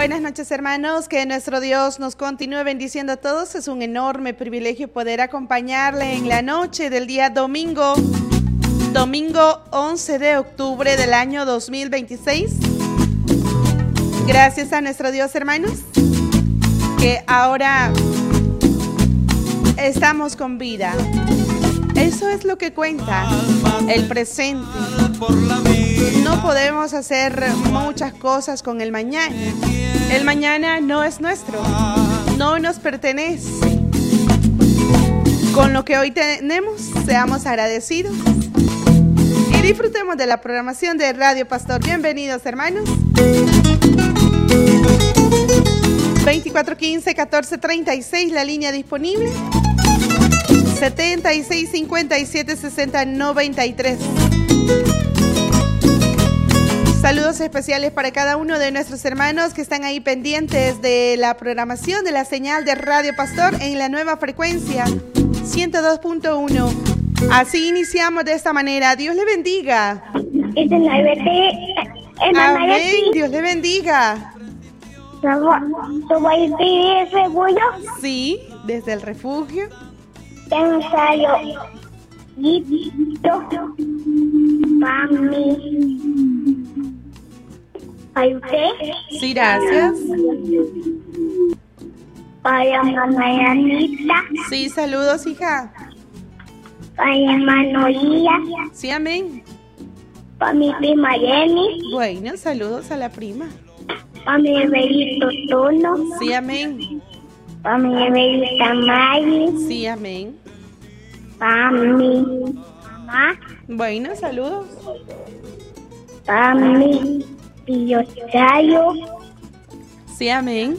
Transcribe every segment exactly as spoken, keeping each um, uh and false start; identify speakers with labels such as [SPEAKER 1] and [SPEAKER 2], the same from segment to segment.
[SPEAKER 1] Buenas noches, hermanos. Que nuestro Dios nos continúe bendiciendo a todos. Es un enorme privilegio poder acompañarle en la noche del día domingo, domingo once de octubre del año dos mil veintiséis. Gracias a nuestro Dios, hermanos, que ahora estamos con vida. Eso es lo que cuenta, el presente. No podemos hacer muchas cosas con el mañana. El mañana no es nuestro, no nos pertenece. Con lo que hoy tenemos, seamos agradecidos y disfrutemos de la programación de Radio Pastor. Bienvenidos, hermanos. veinticuatro quince catorce treinta y seis, la línea disponible. setenta y seis cincuenta y siete sesenta noventa y tres. Saludos especiales para cada uno de nuestros hermanos que están ahí pendientes de la programación de la señal de Radio Pastor en la nueva frecuencia ciento dos punto uno. Así iniciamos de esta manera. Dios le bendiga. Amén. Dios le bendiga.
[SPEAKER 2] ¿Tú vas a ir el refugio?
[SPEAKER 1] Sí, desde el refugio.
[SPEAKER 2] Ensayo. Guito. Mami. ¿Para usted?
[SPEAKER 1] Sí, gracias.
[SPEAKER 2] Para mamá Anita.
[SPEAKER 1] Sí, saludos, hija.
[SPEAKER 2] Para hermano Lía.
[SPEAKER 1] Sí, amén.
[SPEAKER 2] Para mi prima Jenny.
[SPEAKER 1] Bueno, saludos a la prima.
[SPEAKER 2] Para mi bebito Tono.
[SPEAKER 1] Sí, amén.
[SPEAKER 2] Para mi bebita Maggie.
[SPEAKER 1] Sí, amén.
[SPEAKER 2] Para mi mamá.
[SPEAKER 1] Bueno, saludos.
[SPEAKER 2] Para mi tío Chayo.
[SPEAKER 1] Sí, amén.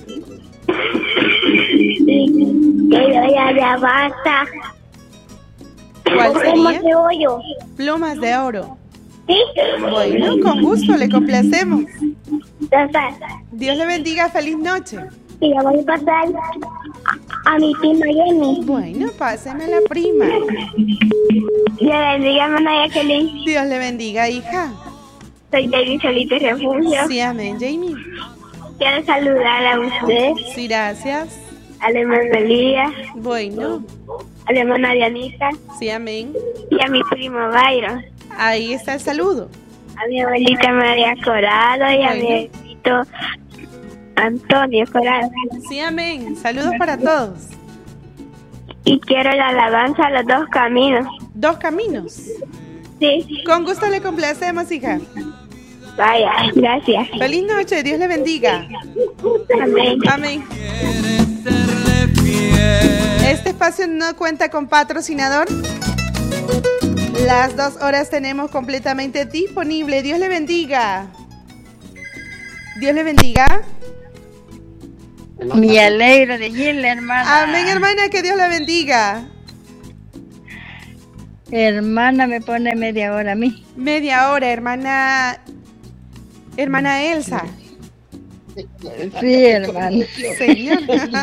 [SPEAKER 2] Y te doy a la bata.
[SPEAKER 1] ¿Cuál sería?
[SPEAKER 2] Plumas de oro.
[SPEAKER 1] Plumas de oro.
[SPEAKER 2] ¿Sí?
[SPEAKER 1] Bueno, con gusto, le complacemos.
[SPEAKER 2] Entonces,
[SPEAKER 1] Dios le bendiga, feliz noche.
[SPEAKER 2] y le voy a pasar a, a mi prima Jenny.
[SPEAKER 1] Bueno, páseme a la prima.
[SPEAKER 2] Dios le bendiga, hermana Jacqueline.
[SPEAKER 1] Dios le bendiga, hija.
[SPEAKER 2] Soy Jamie Solito Refugio.
[SPEAKER 1] Sí, amén, Jamie.
[SPEAKER 2] Quiero saludar a usted,
[SPEAKER 1] Sí, gracias.
[SPEAKER 2] a la hermana Lía,
[SPEAKER 1] Bueno,
[SPEAKER 2] a la hermana Dianita
[SPEAKER 1] sí, amén.
[SPEAKER 2] y a mi primo Byron.
[SPEAKER 1] Ahí está el saludo.
[SPEAKER 2] A mi abuelita María Corado y a mi
[SPEAKER 1] Bueno.
[SPEAKER 2] abuelito Antonio Corado.
[SPEAKER 1] Sí, amén. Saludos para todos.
[SPEAKER 2] Y quiero la alabanza a los dos caminos.
[SPEAKER 1] Dos caminos.
[SPEAKER 2] Sí,
[SPEAKER 1] Con gusto le complacemos, hija.
[SPEAKER 2] vaya, gracias.
[SPEAKER 1] Feliz noche, Dios le bendiga.
[SPEAKER 2] Amén.
[SPEAKER 1] Amén. Este espacio no cuenta con patrocinador. Las dos horas tenemos completamente disponible. Dios le bendiga. Dios le bendiga.
[SPEAKER 3] Me alegro de Gil, hermana.
[SPEAKER 1] Amén, hermana, que Dios la bendiga.
[SPEAKER 3] Hermana, me pone media hora a mí.
[SPEAKER 1] Media hora, hermana. Hermana Elsa.
[SPEAKER 3] Sí, hermana.
[SPEAKER 1] Señor.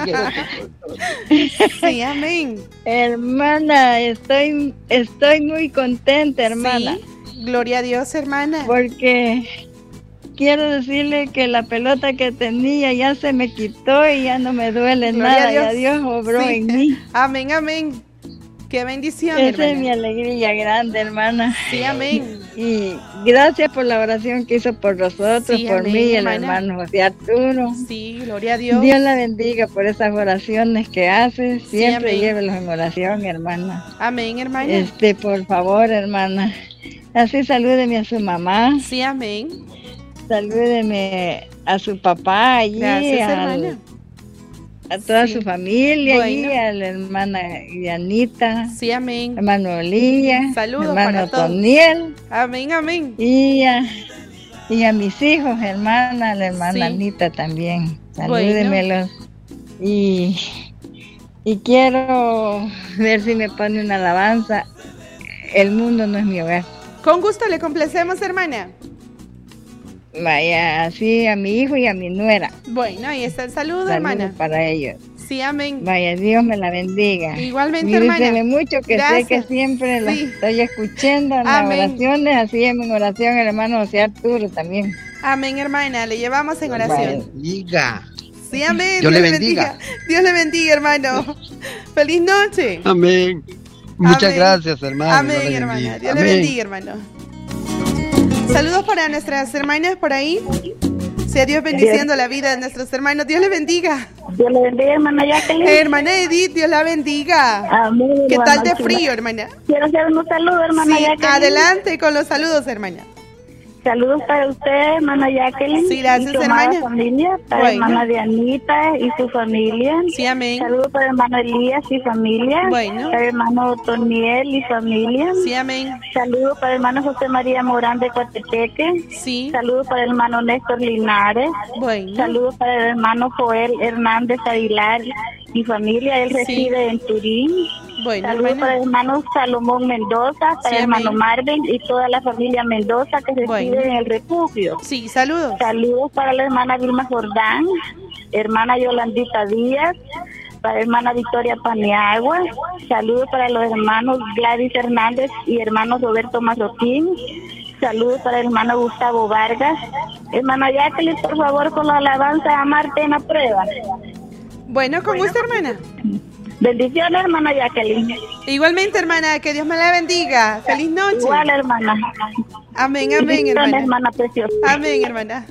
[SPEAKER 1] Sí, amén.
[SPEAKER 3] Hermana, estoy, estoy muy contenta, hermana.
[SPEAKER 1] Sí, gloria a Dios, hermana.
[SPEAKER 3] Porque quiero decirle que la pelota que tenía ya se me quitó y ya no me duele
[SPEAKER 1] Gloria
[SPEAKER 3] nada.
[SPEAKER 1] a Dios.
[SPEAKER 3] Ya Dios obró
[SPEAKER 1] Sí.
[SPEAKER 3] en mí.
[SPEAKER 1] Amén, amén. Qué bendición,
[SPEAKER 3] Esa es mi
[SPEAKER 1] hermana.
[SPEAKER 3] alegría grande, hermana.
[SPEAKER 1] Sí, amén.
[SPEAKER 3] Y gracias por la oración que hizo por nosotros,
[SPEAKER 1] Sí,
[SPEAKER 3] por
[SPEAKER 1] amén,
[SPEAKER 3] mí y el
[SPEAKER 1] hermana.
[SPEAKER 3] hermano José Arturo.
[SPEAKER 1] Sí, gloria a Dios.
[SPEAKER 3] Dios la bendiga por esas oraciones que hace. Siempre
[SPEAKER 1] amén.
[SPEAKER 3] llévelos en oración, hermana.
[SPEAKER 1] Amén, hermana.
[SPEAKER 3] Este, por favor, hermana. Así salúdeme a su mamá.
[SPEAKER 1] Sí, amén.
[SPEAKER 3] Salúdeme a su papá allí.
[SPEAKER 1] Gracias,
[SPEAKER 3] al-
[SPEAKER 1] hermana.
[SPEAKER 3] a toda
[SPEAKER 1] Sí.
[SPEAKER 3] su familia allí,
[SPEAKER 1] Bueno.
[SPEAKER 3] a la hermana Dianita,
[SPEAKER 1] Sí, amén.
[SPEAKER 3] hermano Lía,
[SPEAKER 1] Saludos
[SPEAKER 3] hermano
[SPEAKER 1] para todos.
[SPEAKER 3] Toniel.
[SPEAKER 1] Amén, amén.
[SPEAKER 3] Y a, y a mis hijos, hermana, la hermana
[SPEAKER 1] Sí.
[SPEAKER 3] Anita también.
[SPEAKER 1] Bueno.
[SPEAKER 3] Salúdemelos. Y, y quiero ver si me pone una alabanza. El mundo no es mi hogar.
[SPEAKER 1] Con gusto le complacemos, hermana.
[SPEAKER 3] Vaya, así a mi hijo y a mi nuera.
[SPEAKER 1] Bueno, ahí está el saludo,
[SPEAKER 3] Saludos
[SPEAKER 1] hermana.
[SPEAKER 3] para ellos.
[SPEAKER 1] Sí, amén.
[SPEAKER 3] Vaya, Dios me la bendiga.
[SPEAKER 1] Igualmente,
[SPEAKER 3] Cuídeseme
[SPEAKER 1] hermana.
[SPEAKER 3] mucho, que
[SPEAKER 1] Gracias.
[SPEAKER 3] sé que siempre la
[SPEAKER 1] Sí.
[SPEAKER 3] estoy escuchando en las
[SPEAKER 1] Amén.
[SPEAKER 3] oraciones, así en mi oración el hermano José Arturo también.
[SPEAKER 1] Amén, hermana. Le llevamos en oración.
[SPEAKER 4] Bendiga.
[SPEAKER 1] Sí, amén.
[SPEAKER 4] Dios, Dios le bendiga. bendiga.
[SPEAKER 1] Dios le bendiga, hermano. Feliz noche.
[SPEAKER 4] Amén. Muchas
[SPEAKER 1] amén.
[SPEAKER 4] Gracias, hermano.
[SPEAKER 1] Amén, Dios hermana. Dios amén. Le bendiga, hermano. Saludos para nuestras hermanas por ahí. Sea Dios bendiciendo la vida de nuestros hermanos. Dios le bendiga.
[SPEAKER 2] Dios le bendiga, hermana Jacqueline.
[SPEAKER 1] Eh, hermana Edith, Dios la bendiga.
[SPEAKER 2] Amén.
[SPEAKER 1] ¿Qué tal de frío, hermana?
[SPEAKER 2] Quiero hacer unos saludos, hermana
[SPEAKER 1] sí,
[SPEAKER 2] Jacqueline.
[SPEAKER 1] Adelante con los saludos, hermana.
[SPEAKER 2] Saludos para usted, hermana Jacqueline.
[SPEAKER 1] Sí, gracias,
[SPEAKER 2] y su
[SPEAKER 1] hermana.
[SPEAKER 2] Familia, para bueno. hermana Dianita y su familia.
[SPEAKER 1] Sí, amén.
[SPEAKER 2] Saludos para hermano Elías y familia.
[SPEAKER 1] Bueno.
[SPEAKER 2] Para hermano Toniel y familia.
[SPEAKER 1] Sí, amén.
[SPEAKER 2] Saludos para hermano José María Morán de Coatepeque.
[SPEAKER 1] Sí.
[SPEAKER 2] Saludos para hermano Néstor Linares.
[SPEAKER 1] Bueno.
[SPEAKER 2] Saludos para el hermano Joel Hernández Aguilar y familia. Él reside sí. en Turín.
[SPEAKER 1] Bueno,
[SPEAKER 2] saludos
[SPEAKER 1] hermana.
[SPEAKER 2] para el hermano Salomón Mendoza, para
[SPEAKER 1] sí,
[SPEAKER 2] el hermano
[SPEAKER 1] amén.
[SPEAKER 2] Marvin y toda la familia Mendoza que reside bueno. en el refugio.
[SPEAKER 1] Sí, saludos.
[SPEAKER 2] Saludos para la hermana Vilma Jordán, hermana Yolandita Díaz, para la hermana Victoria Paniagua. Saludos para los hermanos Gladys Hernández y hermano Roberto Marroquín. Saludos para el hermano Gustavo Vargas. Hermana Jacqueline, por favor, con la alabanza Amarte en la prueba.
[SPEAKER 1] Bueno, con gusto, hermana.
[SPEAKER 2] Bendiciones, hermana Jacqueline.
[SPEAKER 1] Igualmente, hermana, que Dios me la bendiga. Feliz noche.
[SPEAKER 2] Igual, hermana.
[SPEAKER 1] Amén, amén, hermana.
[SPEAKER 2] hermana preciosa.
[SPEAKER 1] Amén, hermana.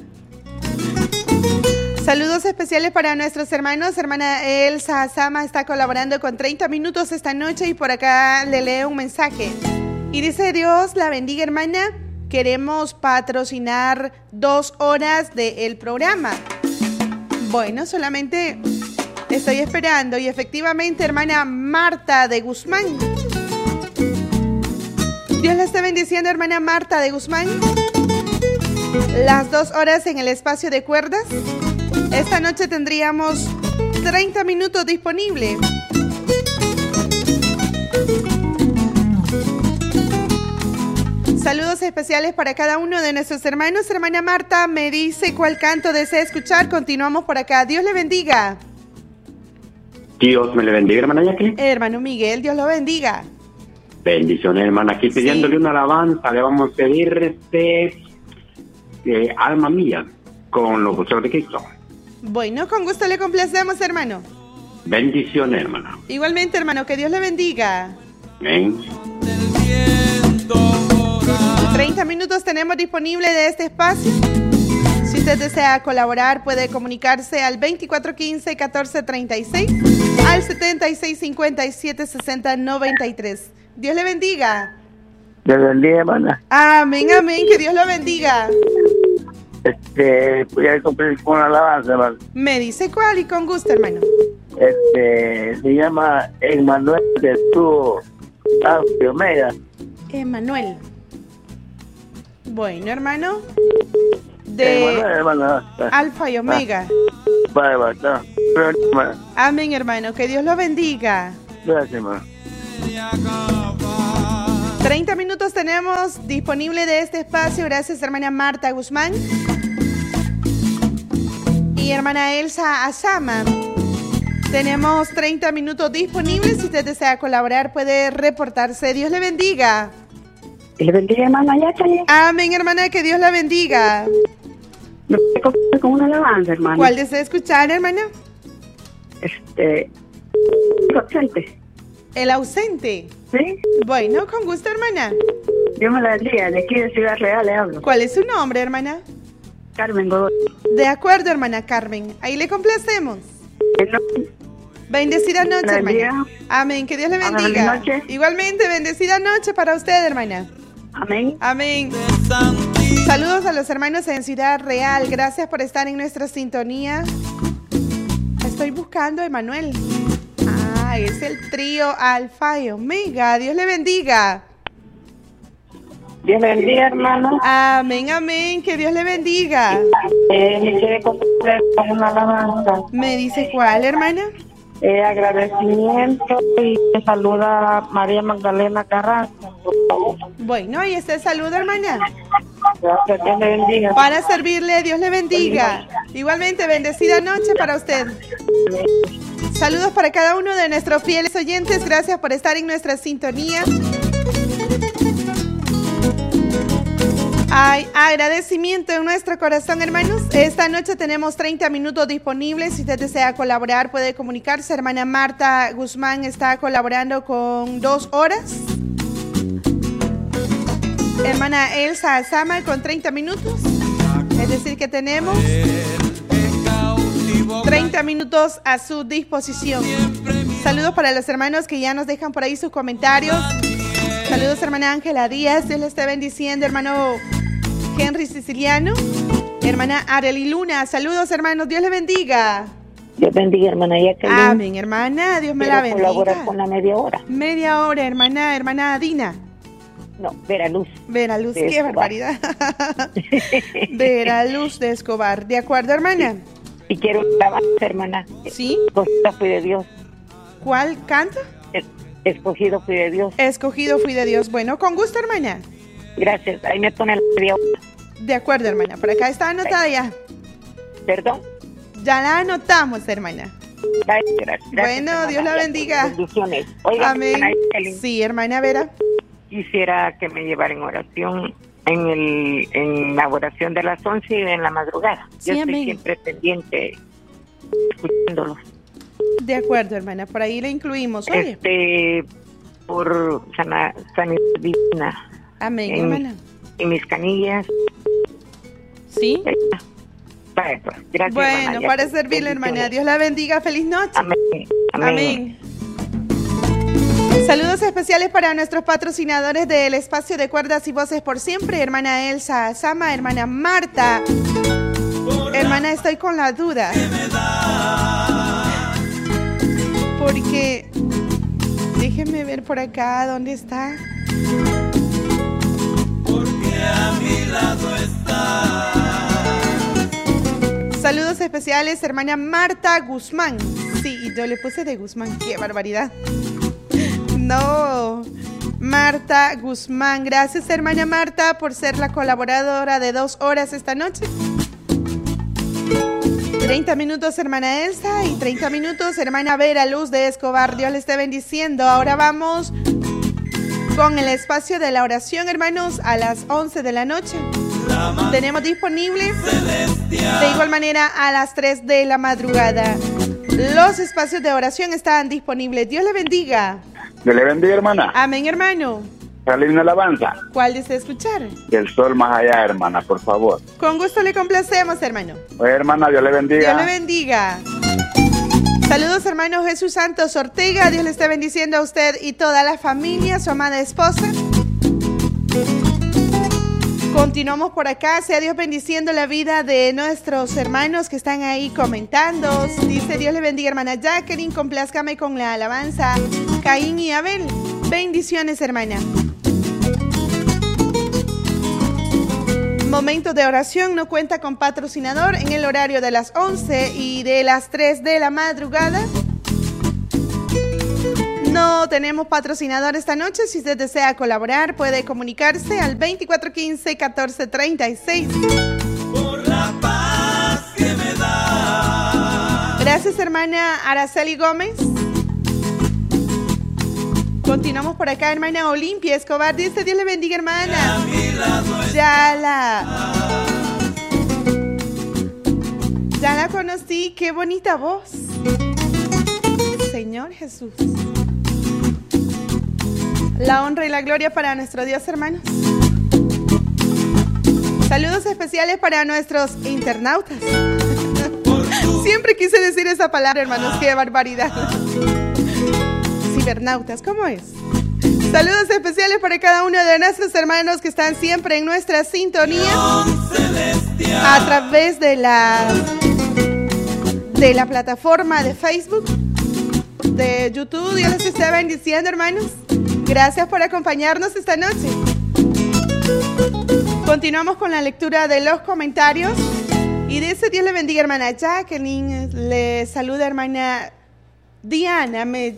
[SPEAKER 1] Saludos especiales para nuestros hermanos. Hermana Elsa Sama está colaborando con treinta minutos esta noche y por acá le leo un mensaje. Y dice: Dios la bendiga, hermana. Queremos patrocinar dos horas del programa. Bueno, solamente estoy esperando. Y efectivamente, hermana Marta de Guzmán. Dios la esté bendiciendo, hermana Marta de Guzmán. Las dos horas en el espacio de cuerdas. Esta noche tendríamos treinta minutos disponibles. Saludos especiales para cada uno de nuestros hermanos. Hermana Marta me dice cuál canto desea escuchar. Continuamos por acá. Dios le bendiga.
[SPEAKER 5] Dios me le bendiga, hermana Jacqueline.
[SPEAKER 1] Hermano Miguel, Dios lo bendiga.
[SPEAKER 5] Bendiciones, hermana. Aquí pidiéndole sí. una alabanza, le vamos a pedir este eh, Alma Mía con los gozos de Cristo.
[SPEAKER 1] Bueno, con gusto le complacemos, hermano.
[SPEAKER 5] Bendiciones, hermana.
[SPEAKER 1] Igualmente, hermano, que Dios le bendiga.
[SPEAKER 5] Amén.
[SPEAKER 1] treinta minutos tenemos disponible de este espacio. Si usted desea colaborar, puede comunicarse al veinticuatro quince catorce treinta y seis, al setenta y seis cincuenta y siete sesenta noventa y tres. Dios le bendiga.
[SPEAKER 6] Dios le bendiga, hermana.
[SPEAKER 1] Amén, amén, que Dios lo bendiga.
[SPEAKER 6] Este, voy a cumplir con una alabanza, hermano.
[SPEAKER 1] Me dice cuál y con gusto, hermano.
[SPEAKER 6] Este, se llama Emmanuel de tu Alfa y Omega.
[SPEAKER 1] Emanuel. Bueno, hermano. De
[SPEAKER 6] Emmanuel, hermano.
[SPEAKER 1] Alfa y Omega.
[SPEAKER 6] Vale, vale, no. Hermano.
[SPEAKER 1] Amén, hermano, que Dios lo bendiga.
[SPEAKER 6] Gracias, hermano.
[SPEAKER 1] treinta minutos tenemos disponible de este espacio. Gracias, hermana Marta Guzmán y hermana Elsa Azama. Tenemos treinta minutos disponibles. Si usted desea colaborar, puede reportarse. Dios le bendiga.
[SPEAKER 2] Le bendiga, hermana Jacqueline.
[SPEAKER 1] Amén, hermana, que Dios la bendiga.
[SPEAKER 2] ¿Me puede con una alabanza, hermana?
[SPEAKER 1] ¿Cuál desea escuchar, hermana?
[SPEAKER 2] Este... El ausente.
[SPEAKER 1] El ausente.
[SPEAKER 2] ¿Sí?
[SPEAKER 1] Bueno, con gusto, hermana.
[SPEAKER 2] Dios me la bendiga. De aquí de Ciudad Real le hablo.
[SPEAKER 1] ¿Cuál es su nombre, hermana?
[SPEAKER 2] Carmen Godoy.
[SPEAKER 1] De acuerdo, hermana Carmen. Ahí le complacemos. Bendecida noche, hermana. Amén. Que Dios le bendiga.
[SPEAKER 2] Noche.
[SPEAKER 1] Igualmente, bendecida noche para usted, hermana.
[SPEAKER 2] Amén.
[SPEAKER 1] Amén. Saludos a los hermanos en Ciudad Real. Gracias por estar en nuestra sintonía. Estoy buscando a Emanuel. Ah, es el trío Alfa y Omega. Dios le bendiga.
[SPEAKER 2] Dios le bendiga, hermano.
[SPEAKER 1] Amén, amén. Que Dios le bendiga.
[SPEAKER 2] Eh, me quiere complacer con una alabanza.
[SPEAKER 1] ¿Me dice cuál, hermana?
[SPEAKER 2] Eh, agradecimiento y te saluda María Magdalena Carranza, por favor.
[SPEAKER 1] Bueno, ahí está el saludo, hermana.
[SPEAKER 2] Gracias, Dios le bendiga.
[SPEAKER 1] Para servirle, Dios le bendiga. Igualmente, bendecida noche para usted. Saludos para cada uno de nuestros fieles oyentes. Gracias por estar en nuestra sintonía. Hay agradecimiento en nuestro corazón, hermanos. Esta noche tenemos treinta minutos disponibles. Si usted desea colaborar, puede comunicarse. Hermana Marta Guzmán está colaborando con dos horas. Hermana Elsa Azama con treinta minutos. Es decir, que tenemos treinta minutos a su disposición. Saludos para los hermanos que ya nos dejan por ahí sus comentarios. Saludos, hermana Ángela Díaz. Dios le esté bendiciendo, hermano Henry Siciliano. Hermana Arely Luna. Saludos, hermanos. Dios le bendiga.
[SPEAKER 7] Dios bendiga, hermana Jacqueline.
[SPEAKER 1] Amén, hermana. Dios me
[SPEAKER 7] Quiero
[SPEAKER 1] la bendiga.
[SPEAKER 7] colaborar con la media hora.
[SPEAKER 1] Media hora, hermana, hermana Dina.
[SPEAKER 7] No, Vera Luz.
[SPEAKER 1] Vera Luz,
[SPEAKER 7] de
[SPEAKER 1] qué
[SPEAKER 7] Escobar.
[SPEAKER 1] barbaridad. Vera Luz de Escobar. ¿De acuerdo, hermana?
[SPEAKER 7] Y quiero alabanza, hermana.
[SPEAKER 1] ¿Sí?
[SPEAKER 7] Escogida fui de Dios.
[SPEAKER 1] ¿Cuál canto?
[SPEAKER 7] Es- Escogido fui de Dios.
[SPEAKER 1] Escogido fui de Dios. Bueno, con gusto, hermana.
[SPEAKER 7] Gracias. Ahí me pone la media hora.
[SPEAKER 1] De acuerdo, hermana. Por acá está anotada ya.
[SPEAKER 7] Perdón.
[SPEAKER 1] Ya la anotamos, hermana.
[SPEAKER 7] Ay, gracias. Gracias,
[SPEAKER 1] Bueno,
[SPEAKER 7] hermana.
[SPEAKER 1] Dios la bendiga.
[SPEAKER 7] Bendiciones. Oiga,
[SPEAKER 1] Amén.
[SPEAKER 7] hermana Jacqueline,
[SPEAKER 1] Sí, hermana Vera.
[SPEAKER 7] quisiera que me llevara en oración en el en la oración de las once y en la madrugada.
[SPEAKER 1] Sí,
[SPEAKER 7] Yo
[SPEAKER 1] amén.
[SPEAKER 7] estoy siempre pendiente escuchándolos.
[SPEAKER 1] De acuerdo, hermana. Por ahí le incluimos. Oye.
[SPEAKER 7] Este, por sana, sanidad divina
[SPEAKER 1] Amén,
[SPEAKER 7] en,
[SPEAKER 1] hermana.
[SPEAKER 7] en mis canillas.
[SPEAKER 1] Sí.
[SPEAKER 7] Vale, pues, gracias,
[SPEAKER 1] Bueno,
[SPEAKER 7] hermana.
[SPEAKER 1] para
[SPEAKER 7] Ya,
[SPEAKER 1] servirle, hermana.
[SPEAKER 7] bendiciones.
[SPEAKER 1] Dios la bendiga. Feliz noche.
[SPEAKER 7] Amén. Amén.
[SPEAKER 1] Amén. Saludos especiales para nuestros patrocinadores del espacio de Cuerdas y Voces por Siempre, hermana Elsa Sama, hermana Marta. Hermana, estoy con la duda. Porque déjenme ver por acá dónde está.
[SPEAKER 8] Porque a mi lado está.
[SPEAKER 1] Saludos especiales, hermana Marta Guzmán. Sí, y yo le puse de Guzmán. Qué barbaridad. No, Marta Guzmán. Gracias, hermana Marta, por ser la colaboradora de dos horas esta noche. treinta minutos, hermana Elsa, y treinta minutos, hermana Vera Luz de Escobar. Dios le esté bendiciendo. Ahora vamos con el espacio de la oración, hermanos, a las once de la noche. Tenemos disponibles de igual manera a las tres de la madrugada. Los espacios de oración están disponibles. Dios le bendiga.
[SPEAKER 5] Dios le bendiga, hermana.
[SPEAKER 1] Amén, hermano.
[SPEAKER 5] Salir una alabanza.
[SPEAKER 1] ¿Cuál desea escuchar?
[SPEAKER 5] Del sol más allá, hermana, por favor.
[SPEAKER 1] Con gusto le complacemos, hermano.
[SPEAKER 5] Oye, hermana, Dios le bendiga.
[SPEAKER 1] Dios le bendiga. Saludos, hermano Jesús Santos Ortega. Dios le esté bendiciendo a usted y toda la familia, su amada esposa. Continuamos por acá. Sea Dios bendiciendo la vida de nuestros hermanos que están ahí comentando. Dice: Dios le bendiga, hermana Jacqueline. Complázcame con la alabanza Caín y Abel. Bendiciones, hermana. Momento de oración no cuenta con patrocinador en el horario de las once y de las tres de la madrugada. No tenemos patrocinador esta noche. Si usted desea colaborar, puede comunicarse al veinticuatro quince catorce treinta y seis.
[SPEAKER 8] Por la paz que me da.
[SPEAKER 1] Gracias, hermana Araceli Gómez. Continuamos por acá, hermana Olimpia Escobar. Dice: Dios le bendiga, hermana.
[SPEAKER 8] A mi lado está.
[SPEAKER 1] Ya la... Ya la conocí. Qué bonita voz. Señor Jesús. La honra y la gloria para nuestro Dios, hermanos. Saludos especiales para nuestros internautas. Siempre quise decir esa palabra, hermanos. Qué barbaridad. Cibernautas, ¿cómo es? Saludos especiales para cada uno de nuestros hermanos que están siempre en nuestra sintonía a través de la de la plataforma de Facebook, de YouTube. Dios les esté bendiciendo, hermanos. Gracias por acompañarnos esta noche. Continuamos con la lectura de los comentarios. Y dice: Dios le bendiga, hermana Jacqueline. Le saluda, hermana Diana. Me...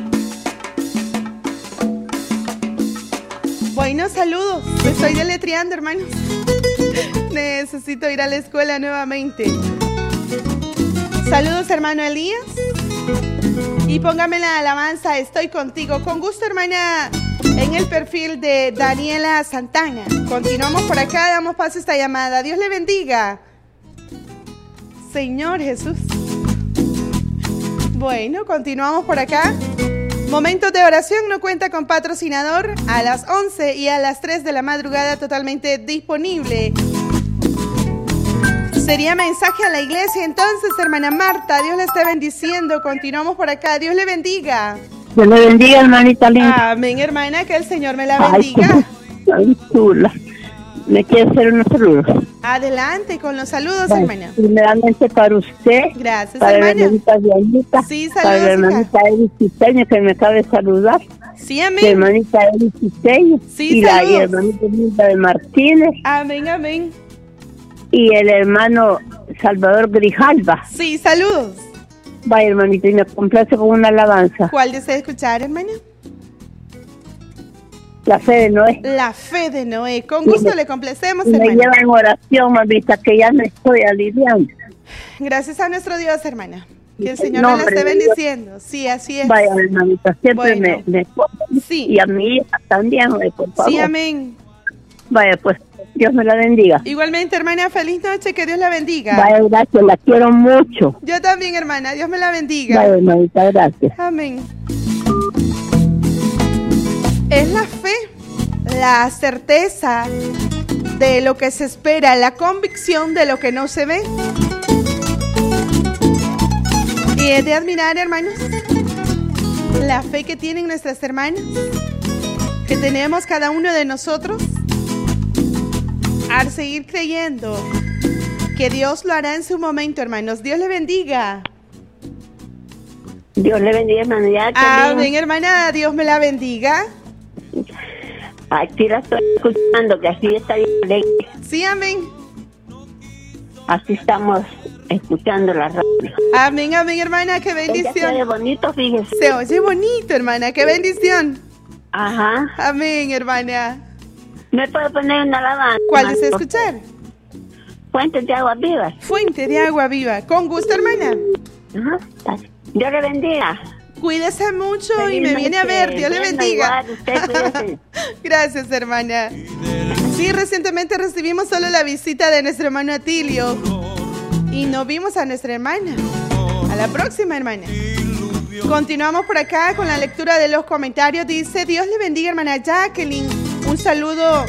[SPEAKER 1] Buenos saludos. Me estoy deletreando, hermanos. Necesito ir a la escuela nuevamente. Saludos, hermano Elías. Y póngame la alabanza: Estoy contigo. Con gusto, hermana en el perfil de Daniela Santana. Continuamos por acá, damos paso a esta llamada. Dios le bendiga. Señor Jesús. Bueno, continuamos por acá. Momentos de oración no cuenta con patrocinador. A las once y a las tres de la madrugada totalmente disponible. Sería mensaje a la iglesia entonces, hermana Marta. Dios le esté bendiciendo. Continuamos por acá. Dios le bendiga.
[SPEAKER 9] Dios le bendiga, hermanita linda.
[SPEAKER 1] Amén, hermana. Que el Señor me la bendiga.
[SPEAKER 9] Ay, ay, chula. Me quiere hacer unos saludos.
[SPEAKER 1] Adelante con los saludos,
[SPEAKER 9] Bueno,
[SPEAKER 1] hermana.
[SPEAKER 9] primeramente para usted.
[SPEAKER 1] Gracias,
[SPEAKER 9] para
[SPEAKER 1] hermana.
[SPEAKER 9] la hermanita Dianita.
[SPEAKER 1] Sí,
[SPEAKER 9] para la
[SPEAKER 1] saludos,
[SPEAKER 9] hermanita Elis Cisteño, que me acaba de saludar.
[SPEAKER 1] Sí,
[SPEAKER 9] La
[SPEAKER 1] amén.
[SPEAKER 9] hermanita Elis Cisteño.
[SPEAKER 1] Sí,
[SPEAKER 9] y la
[SPEAKER 1] saludos.
[SPEAKER 9] y hermanita Linda de Martínez.
[SPEAKER 1] Amén, amén.
[SPEAKER 9] Y el hermano Salvador Grijalva.
[SPEAKER 1] Sí, saludos.
[SPEAKER 9] Vaya, hermanita, y me complace con una alabanza.
[SPEAKER 1] ¿Cuál desea escuchar, hermana?
[SPEAKER 9] La fe de Noé.
[SPEAKER 1] La fe de Noé. Con gusto
[SPEAKER 9] me-
[SPEAKER 1] le complacemos,
[SPEAKER 9] Y me
[SPEAKER 1] hermana.
[SPEAKER 9] lleva en oración, mamita, que ya me estoy aliviando.
[SPEAKER 1] Gracias a nuestro Dios, hermana. Que el
[SPEAKER 9] En
[SPEAKER 1] Señor me la
[SPEAKER 9] nombre
[SPEAKER 1] esté
[SPEAKER 9] de Dios.
[SPEAKER 1] bendiciendo. Sí, así es.
[SPEAKER 9] Vaya, hermanita, siempre
[SPEAKER 1] Bueno.
[SPEAKER 9] me, me
[SPEAKER 1] Sí.
[SPEAKER 9] y a mi hija también, eh, por favor.
[SPEAKER 1] Sí, amén.
[SPEAKER 9] Vaya, pues, Dios me la bendiga.
[SPEAKER 1] Igualmente, hermana, feliz noche. Que Dios la bendiga.
[SPEAKER 9] Vaya, gracias, la quiero mucho.
[SPEAKER 1] Yo también, hermana. Dios me la bendiga.
[SPEAKER 9] Vaya, hermanita, gracias.
[SPEAKER 1] Amén. Es la fe, la certeza de lo que se espera, la convicción de lo que no se ve. Y es de admirar, hermanos, la fe que tienen nuestras hermanas, que tenemos cada uno de nosotros, al seguir creyendo que Dios lo hará en su momento, hermanos. Dios le bendiga.
[SPEAKER 9] Dios le bendiga, hermanita.
[SPEAKER 1] Amén, hermana. Dios me la bendiga.
[SPEAKER 9] Aquí la estoy escuchando, que así está bien alegre.
[SPEAKER 1] Sí, amén.
[SPEAKER 9] Así estamos escuchando la radio.
[SPEAKER 1] Amén, amén, hermana. Qué
[SPEAKER 9] Ella se
[SPEAKER 1] bendición.
[SPEAKER 9] oye bonito, fíjese.
[SPEAKER 1] Se oye bonito, hermana. Qué bendición.
[SPEAKER 9] Ajá.
[SPEAKER 1] Amén, hermana.
[SPEAKER 9] ¿Me puede poner una alabanza?
[SPEAKER 1] ¿Cuál desea
[SPEAKER 9] hermanito?
[SPEAKER 1] escuchar?
[SPEAKER 9] Fuentes de aguas vivas.
[SPEAKER 1] Fuente de agua viva. Con gusto, hermana.
[SPEAKER 9] Ajá. Dios le bendiga.
[SPEAKER 1] Cuídese mucho y
[SPEAKER 9] Feliz
[SPEAKER 1] me viene a ver.
[SPEAKER 9] noche.
[SPEAKER 1] Dios le
[SPEAKER 9] Bueno,
[SPEAKER 1] bendiga.
[SPEAKER 9] igual, usted cuídese.
[SPEAKER 1] Gracias, hermana. Sí, recientemente recibimos solo la visita de nuestro hermano Atilio y no vimos a nuestra hermana. A la próxima, hermana. Continuamos por acá con la lectura de los comentarios. Dice, Dios le bendiga, hermana Jacqueline. Un saludo.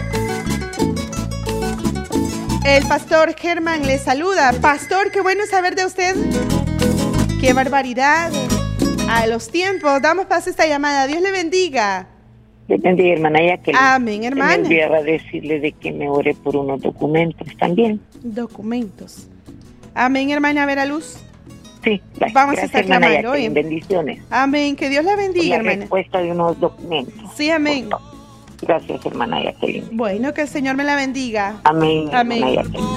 [SPEAKER 1] El pastor Germán le saluda. Pastor, qué bueno saber de usted. Qué barbaridad. A los tiempos, damos paso a esta llamada. Dios le bendiga.
[SPEAKER 7] Le bendiga, hermana Jacqueline.
[SPEAKER 1] Amén, hermana.
[SPEAKER 7] Se me olvidaba decirle de que me ore por unos documentos también.
[SPEAKER 1] Documentos. Amén, hermana Vera Luz.
[SPEAKER 7] Sí, bye.
[SPEAKER 1] Vamos a
[SPEAKER 7] Gracias,
[SPEAKER 1] estar
[SPEAKER 7] hermana
[SPEAKER 1] clamando
[SPEAKER 7] Jacqueline.
[SPEAKER 1] hoy.
[SPEAKER 7] Bendiciones.
[SPEAKER 1] Amén, que Dios la
[SPEAKER 7] Por
[SPEAKER 1] bendiga,
[SPEAKER 7] la
[SPEAKER 1] hermana.
[SPEAKER 7] respuesta de unos documentos.
[SPEAKER 1] Sí, amén.
[SPEAKER 7] Gracias, hermana Jacqueline.
[SPEAKER 1] Bueno, que el Señor me la bendiga.
[SPEAKER 7] Amén,
[SPEAKER 1] Amén.
[SPEAKER 7] hermana Jacqueline.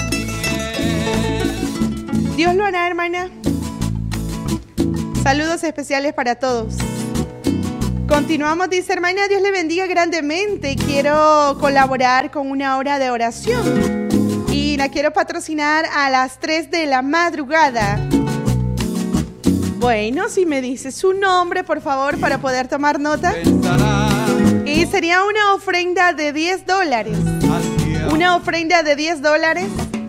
[SPEAKER 1] Dios lo hará, hermana. Saludos especiales para todos. Continuamos, dice hermana, Dios le bendiga grandemente. Quiero colaborar con una hora de oración y la quiero patrocinar a las tres de la madrugada. Bueno, si me dice su nombre, por favor, para poder tomar nota. Y sería una ofrenda de diez dólares. Una ofrenda de diez dólares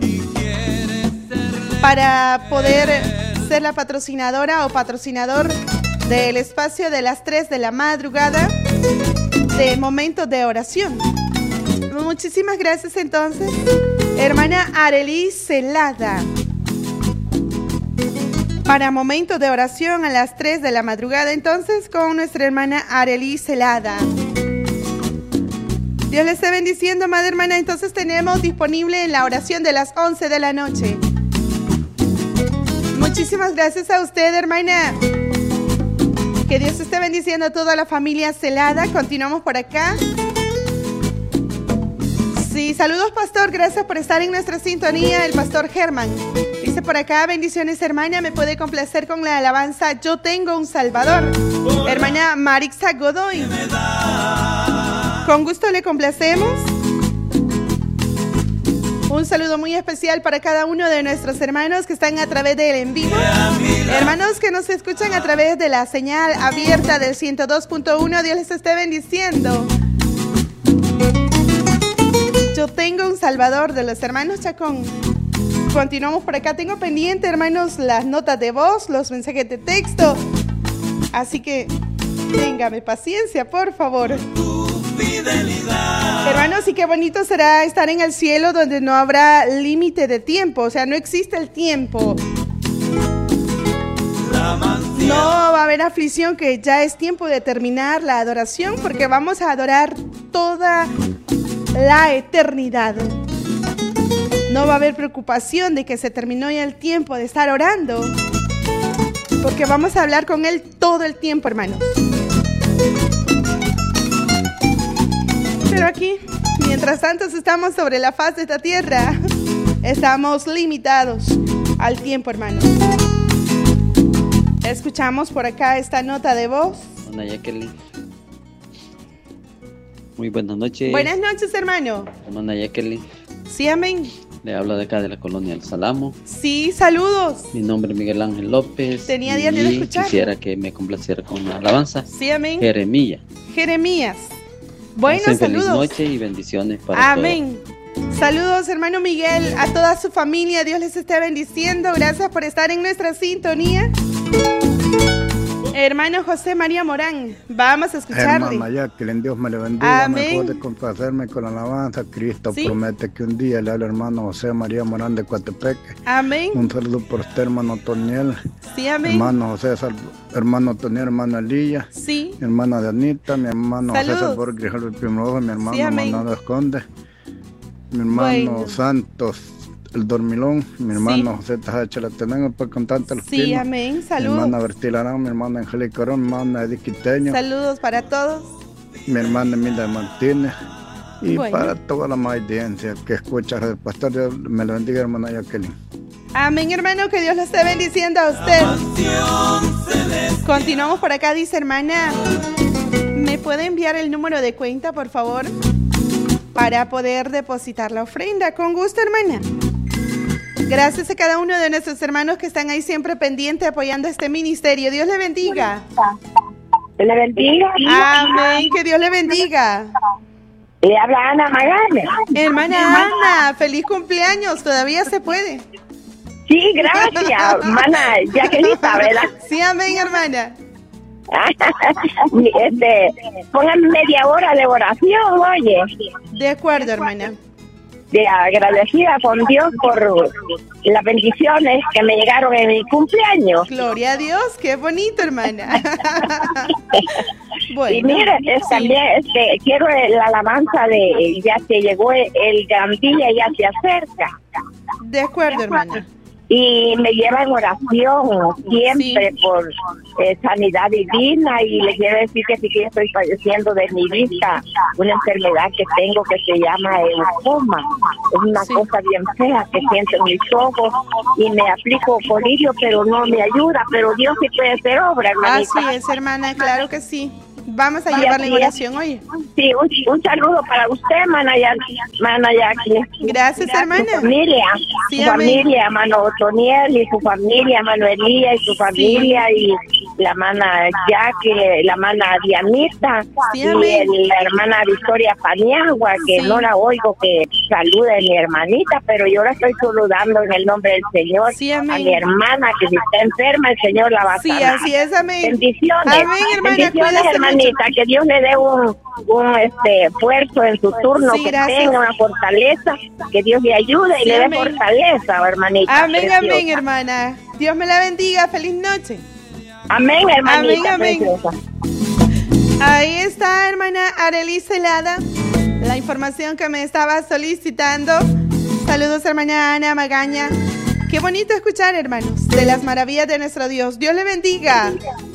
[SPEAKER 1] para poder ser la patrocinadora o patrocinador del espacio de las tres de la madrugada de Momentos de Oración. Muchísimas gracias entonces, hermana Arely Celada, para Momentos de Oración a las tres de la madrugada entonces con nuestra hermana Arely Celada. Dios les esté bendiciendo, madre hermana. Entonces tenemos disponible en la oración de las once de la noche. Muchísimas gracias a usted, hermana. Que Dios esté bendiciendo a toda la familia Celada. Continuamos por acá. Sí, saludos, pastor. Gracias por estar en nuestra sintonía. El pastor Germán dice por acá, bendiciones, hermana. Me puede complacer con la alabanza Yo tengo un Salvador. Hermana Marixa Godoy. Con gusto le complacemos. Un saludo muy especial para cada uno de nuestros hermanos que están a través del en vivo. Hermanos que nos escuchan a través de la señal abierta del ciento dos punto uno. Dios les esté bendiciendo. Yo tengo un Salvador de los hermanos Chacón. Continuamos por acá. Tengo pendiente, hermanos, las notas de voz, los mensajes de texto. Así que téngame paciencia, por favor. Hermanos, y qué bonito será estar en el cielo donde no habrá límite de tiempo. O sea, no existe el tiempo. No va a haber aflicción, que ya es tiempo de terminar la adoración, porque vamos a adorar toda la eternidad. No va a haber preocupación de que se terminó ya el tiempo de estar orando, porque vamos a hablar con Él todo el tiempo, hermanos. Pero aquí, mientras tanto estamos sobre la faz de esta tierra, estamos limitados al tiempo, hermanos. Escuchamos por acá esta nota de voz.
[SPEAKER 10] Hola, Jacqueline. Muy buenas noches.
[SPEAKER 1] Buenas noches, hermano.
[SPEAKER 10] Hermana Jacqueline.
[SPEAKER 1] Sí, amén.
[SPEAKER 10] Le hablo de acá de la colonia El Salamo.
[SPEAKER 1] Sí, saludos.
[SPEAKER 10] Mi nombre es Miguel Ángel López.
[SPEAKER 1] Tenía días de escuchar.
[SPEAKER 10] Quisiera que me complaciera con una alabanza.
[SPEAKER 1] Sí, amén.
[SPEAKER 10] Jeremías.
[SPEAKER 1] Jeremías. Bueno,
[SPEAKER 10] Pasen
[SPEAKER 1] saludos.
[SPEAKER 10] Feliz noche y bendiciones para
[SPEAKER 1] amén. Todos. Saludos, hermano Miguel, a toda su familia. Dios les esté bendiciendo. Gracias por estar en nuestra sintonía. Hermano José María Morán, vamos a escucharle.
[SPEAKER 11] Hermana Jacqueline, Dios me le bendiga.
[SPEAKER 1] Amén.
[SPEAKER 11] Me puede complacerme con la alabanza. Cristo
[SPEAKER 1] ¿Sí?
[SPEAKER 11] promete que un día le habla hermano José María Morán de Coatepeque.
[SPEAKER 1] Amén.
[SPEAKER 11] Un saludo por usted, hermano Toniel.
[SPEAKER 1] Sí, amén.
[SPEAKER 11] Hermano José, Sal... hermano Toniel, hermana Elía.
[SPEAKER 1] Sí.
[SPEAKER 11] Mi hermana de Anita, mi hermano
[SPEAKER 1] Saludos.
[SPEAKER 11] José Salvador Grijalvo el Primero, mi hermano
[SPEAKER 1] Sí,
[SPEAKER 11] Manuel Esconde, mi hermano
[SPEAKER 1] bueno.
[SPEAKER 11] Santos el Dormilón, mi hermano
[SPEAKER 1] Sí.
[SPEAKER 11] José Tajacha la tenemos por contarte los
[SPEAKER 1] Sí,
[SPEAKER 11] primos.
[SPEAKER 1] amén.
[SPEAKER 11] Mi
[SPEAKER 1] Saludos.
[SPEAKER 11] hermana Bertil Arán, mi hermana Angélica Corón, mi hermana Edith Quiteño.
[SPEAKER 1] Saludos para todos.
[SPEAKER 11] Mi hermana Emilia Martínez. Y
[SPEAKER 1] Bueno.
[SPEAKER 11] para toda la audiencia que escucha el pastor, Dios me lo bendiga, hermana Jacqueline.
[SPEAKER 1] Amén, hermano, que Dios lo esté bendiciendo a usted. Continuamos por acá, dice hermana. ¿Me puede enviar el número de cuenta, por favor? Para poder depositar la ofrenda. Con gusto, hermana. Gracias a cada uno de nuestros hermanos que están ahí siempre pendientes apoyando este ministerio. Dios le bendiga.
[SPEAKER 9] Dios le bendiga.
[SPEAKER 1] Amén, que Dios le bendiga.
[SPEAKER 9] Le habla Ana Magaña.
[SPEAKER 1] Hermana Ana, feliz cumpleaños, todavía se puede.
[SPEAKER 9] Sí, gracias, hermana Jacqueline, ¿verdad?
[SPEAKER 1] Sí, amén, hermana.
[SPEAKER 9] Este, pónganme media hora de oración, oye.
[SPEAKER 1] De acuerdo, hermana.
[SPEAKER 9] De agradecida con Dios por las bendiciones que me llegaron en mi cumpleaños.
[SPEAKER 1] Gloria a Dios, qué bonito, hermana. Bueno,
[SPEAKER 9] y mire, es,
[SPEAKER 1] sí.
[SPEAKER 9] también este, quiero la alabanza de ya se llegó el, el gran día, ya se acerca.
[SPEAKER 1] De acuerdo, hermana.
[SPEAKER 9] Y me lleva en oración siempre
[SPEAKER 1] Sí.
[SPEAKER 9] por eh, sanidad divina, y le quiero decir que sí que estoy padeciendo de mi vista una enfermedad que tengo que se llama glaucoma. Es una
[SPEAKER 1] Sí.
[SPEAKER 9] cosa bien fea que siento en mis ojos y me aplico colirio, pero no me ayuda, pero Dios sí puede hacer obra, hermanita.
[SPEAKER 1] Así es, hermana, claro que sí. Vamos a
[SPEAKER 9] Sí,
[SPEAKER 1] llevarle en
[SPEAKER 9] así es.
[SPEAKER 1] oración hoy.
[SPEAKER 9] Sí, un, un saludo para usted, mana ya, mana Jacqueline.
[SPEAKER 1] Gracias, hermana.
[SPEAKER 9] Su familia,
[SPEAKER 1] Sí,
[SPEAKER 9] su
[SPEAKER 1] amén.
[SPEAKER 9] familia, mano Otoniel y su familia, mano Elía y su familia, y la mana Jackie, la mana Dianita,
[SPEAKER 1] Sí,
[SPEAKER 9] y
[SPEAKER 1] amén.
[SPEAKER 9] el- la hermana Victoria Paniagua, que
[SPEAKER 1] Sí.
[SPEAKER 9] no la oigo que salude a mi hermanita, pero yo la estoy saludando en el nombre del Señor.
[SPEAKER 1] Sí, amén.
[SPEAKER 9] A mi hermana que si está enferma, el Señor la va a
[SPEAKER 1] Sí,
[SPEAKER 9] sanar.
[SPEAKER 1] así es, amén.
[SPEAKER 9] Bendiciones.
[SPEAKER 1] Amén, hermana,
[SPEAKER 9] Bendiciones,
[SPEAKER 1] cuídese
[SPEAKER 9] hermanita.
[SPEAKER 1] mucho.
[SPEAKER 9] Que Dios le dé un, un este, esfuerzo en su turno,
[SPEAKER 1] Sí,
[SPEAKER 9] que
[SPEAKER 1] gracias.
[SPEAKER 9] tenga una fortaleza, que Dios le ayude y
[SPEAKER 1] Sí,
[SPEAKER 9] le dé
[SPEAKER 1] amén.
[SPEAKER 9] fortaleza, hermanita.
[SPEAKER 1] Amén,
[SPEAKER 9] preciosa.
[SPEAKER 1] amén, hermana. Dios me la bendiga. Feliz noche.
[SPEAKER 9] Amén, hermanita.
[SPEAKER 1] Amén, amén.
[SPEAKER 9] preciosa.
[SPEAKER 1] Ahí está, hermana Arely Celada, la información que me estaba solicitando. Saludos, hermana Ana Magaña. Qué bonito escuchar, hermanos, de las maravillas de nuestro Dios. Dios le bendiga.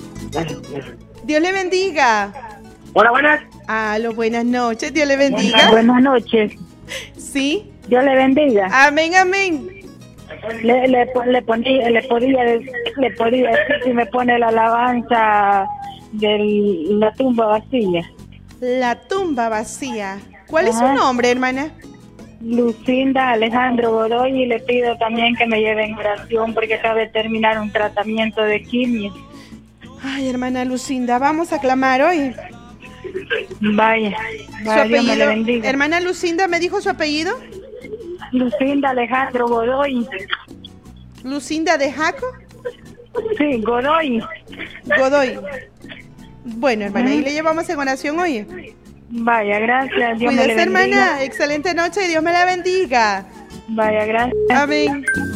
[SPEAKER 1] Dios le bendiga.
[SPEAKER 9] Hola, buenas.
[SPEAKER 1] Aló, buenas noches. Dios le bendiga.
[SPEAKER 9] Buenas noches.
[SPEAKER 1] Sí.
[SPEAKER 9] Dios le bendiga.
[SPEAKER 1] Amén, amén.
[SPEAKER 9] Le, le, le, ponía, le, podía, le podía decir si me pone la alabanza de la tumba vacía.
[SPEAKER 1] La tumba vacía. ¿Cuál es su
[SPEAKER 9] Ajá.
[SPEAKER 1] nombre, hermana?
[SPEAKER 2] Lucinda Alejandro Godoy, y le pido también que me lleve en oración porque acaba de terminar un tratamiento de quimio.
[SPEAKER 1] Ay, hermana Lucinda, vamos a clamar hoy.
[SPEAKER 2] Vaya,
[SPEAKER 1] Su
[SPEAKER 2] vaya, Dios me
[SPEAKER 1] apellido,
[SPEAKER 2] la bendiga.
[SPEAKER 1] hermana Lucinda, ¿me dijo su apellido?
[SPEAKER 2] Lucinda Alejandro Godoy.
[SPEAKER 1] ¿Lucinda de Jaco?
[SPEAKER 2] Sí, Godoy.
[SPEAKER 1] Godoy. Bueno, hermana, ahí le llevamos en oración hoy.
[SPEAKER 2] Vaya, gracias. Dios me
[SPEAKER 1] Cuídese,
[SPEAKER 2] la bendiga.
[SPEAKER 1] hermana. Excelente noche y Dios me la bendiga.
[SPEAKER 2] Vaya, gracias.
[SPEAKER 1] Amén.